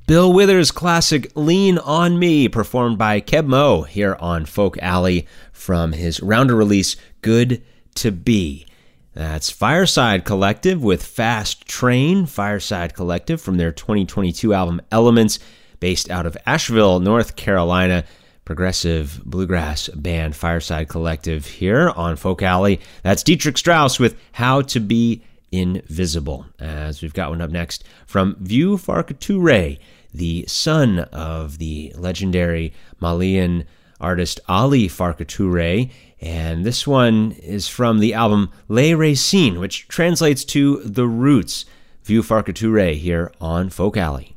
Bill Withers' classic Lean On Me, performed by Keb Mo here on Folk Alley from his rounder release, Good to Be. That's Fireside Collective with Fast Train. Fireside Collective from their 2022 album Elements, based out of Asheville, North Carolina. Progressive bluegrass band Fireside Collective here on Folk Alley. That's Dietrich Strauss with How to Be Invisible. As we've got one up next from Vieux Farka Touré, the son of the legendary Malian artist Ali Farka Touré. And this one is from the album Les Racines, which translates to The Roots. Vieux Farka Touré here on Folk Alley.